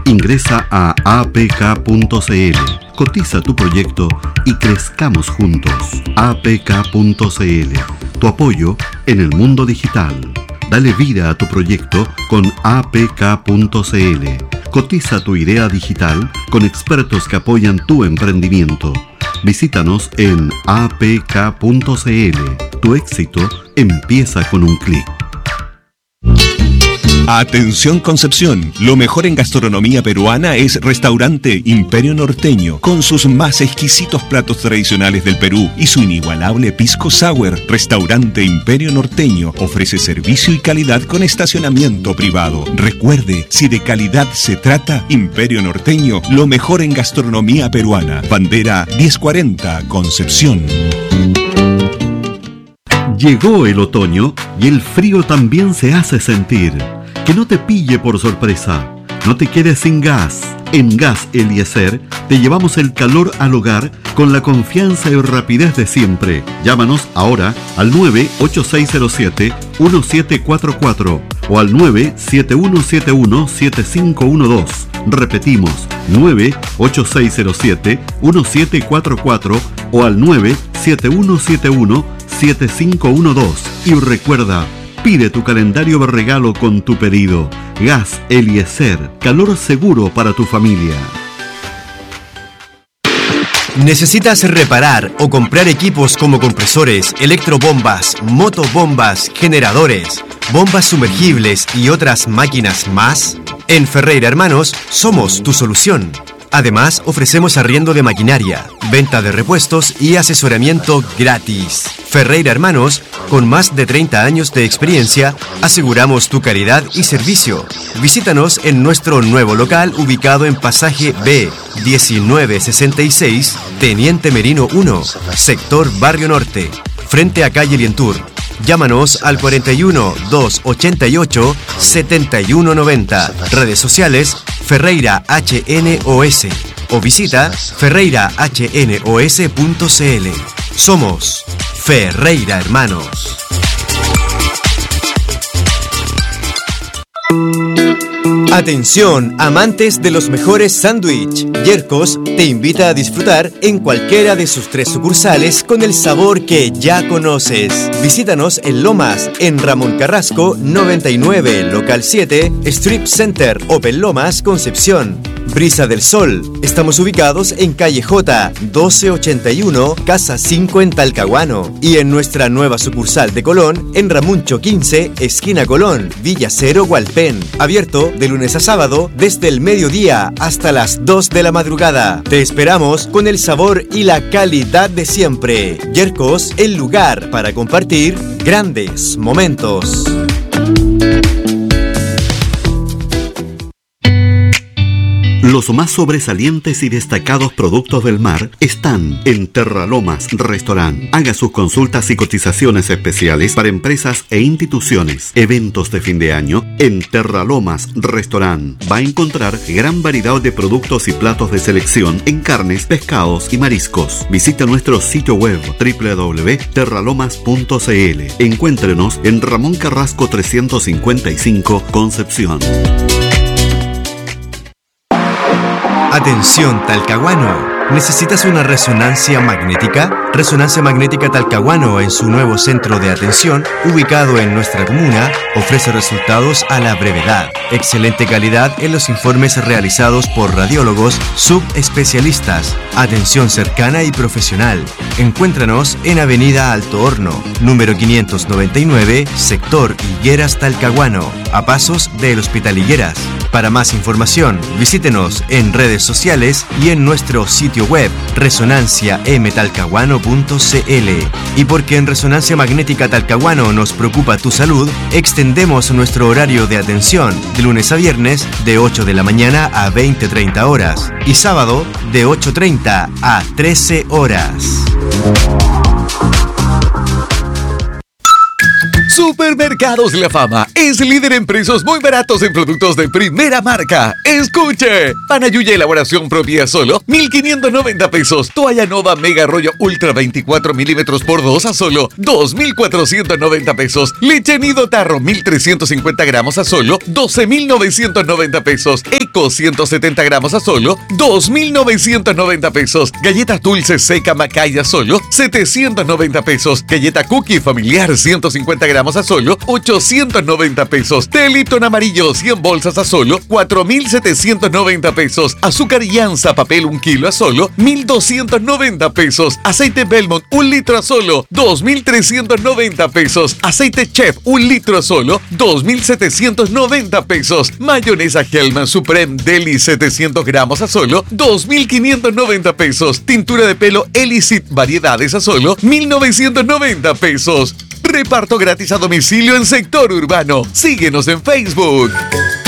Ingresa a apk.cl, cotiza tu proyecto y crezcamos juntos. apk.cl, tu apoyo en el mundo digital. Dale vida a tu proyecto con apk.cl. Cotiza tu idea digital con expertos que apoyan tu emprendimiento. Visítanos en apk.cl. Tu éxito empieza con un clic. Atención Concepción, lo mejor en gastronomía peruana es Restaurante Imperio Norteño, con sus más exquisitos platos tradicionales del Perú y su inigualable pisco sour. Restaurante Imperio Norteño ofrece servicio y calidad con estacionamiento privado. Recuerde, si de calidad se trata, Imperio Norteño, lo mejor en gastronomía peruana. Bandera 1040, Concepción. Llegó el otoño y el frío también se hace sentir. Que no te pille por sorpresa. No te quedes sin gas. En Gas Eliezer te llevamos el calor al hogar con la confianza y rapidez de siempre. Llámanos ahora al 98607-1744 o al 97171-7512. Repetimos, 98607-1744 o al 97171-7512. Y recuerda, pide tu calendario de regalo con tu pedido. Gas Eliezer, calor seguro para tu familia. ¿Necesitas reparar o comprar equipos como compresores, electrobombas, motobombas, generadores, bombas sumergibles y otras máquinas más? En Ferreira Hermanos somos tu solución. Además, ofrecemos arriendo de maquinaria, venta de repuestos y asesoramiento gratis. Ferreira Hermanos, con más de 30 años de experiencia, aseguramos tu calidad y servicio. Visítanos en nuestro nuevo local ubicado en Pasaje B, 1966, Teniente Merino 1, sector Barrio Norte, frente a calle Lientur. Llámanos al 41 288 7190. Redes sociales Ferreira HNOS o visita ferreirahnos.cl. Somos Ferreira Hermanos. Atención, amantes de los mejores sándwich. Yerkos te invita a disfrutar en cualquiera de sus 3 sucursales con el sabor que ya conoces. Visítanos en Lomas, en Ramón Carrasco 99, local 7, Strip Center, Open Lomas, Concepción. Brisa del Sol. Estamos ubicados en calle J, 1281, Casa 5 en Talcahuano. Y en nuestra nueva sucursal de Colón, en Ramuncho 15, esquina Colón, Villa Cero, Hualpén. Abierto de lunes a sábado, desde el mediodía hasta las 2 de la madrugada. Te esperamos con el sabor y la calidad de siempre. Yerkos, el lugar para compartir grandes momentos. Los más sobresalientes y destacados productos del mar están en Terralomas Restaurant. Haga sus consultas y cotizaciones especiales para empresas e instituciones. Eventos de fin de año en Terralomas Restaurant. Va a encontrar gran variedad de productos y platos de selección en carnes, pescados y mariscos. Visita nuestro sitio web www.terralomas.cl. Encuéntrenos en Ramón Carrasco 355, Concepción. Atención Talcahuano. ¿Necesitas una resonancia magnética? Resonancia Magnética Talcahuano, en su nuevo centro de atención, ubicado en nuestra comuna, ofrece resultados a la brevedad. Excelente calidad en los informes realizados por radiólogos subespecialistas. Atención cercana y profesional. Encuéntranos en Avenida Alto Horno, número 599, sector Higueras Talcahuano, a pasos del Hospital Higueras. Para más información, visítenos en redes sociales y en nuestro sitio web resonanciamtalcahuano.cl. Y porque en Resonancia Magnética Talcahuano nos preocupa tu salud, extendemos nuestro horario de atención de lunes a viernes de 8 de la mañana a 20:30 horas y sábado de 8:30 a 13 horas. Supermercados La Fama es líder en precios muy baratos en productos de primera marca. ¡Escuche! Panayuya elaboración propia solo 1.590 pesos. Toalla Nova Mega Rollo Ultra 24 milímetros por 2 a solo 2.490 pesos. Leche Nido Tarro 1.350 gramos a solo 12.990 pesos. Eco 170 gramos a solo 2.990 pesos. Galletas dulces seca Macaya solo 790 pesos. Galleta Cookie familiar 150 gramos a solo 890 pesos. Té Lipton amarillo 100 bolsas a solo 4.790 pesos. Azúcar Llanza papel 1 kilo a solo 1.290 pesos. Aceite Belmont 1 litro a solo 2.390 pesos. Aceite Chef 1 litro a solo 2.790 pesos. Mayonesa Hellman Supreme Deli 700 gramos a solo 2.590 pesos. Tintura de pelo Elicit variedades a solo 1.990 pesos. Reparto gratis a domicilio en sector urbano. Síguenos en Facebook.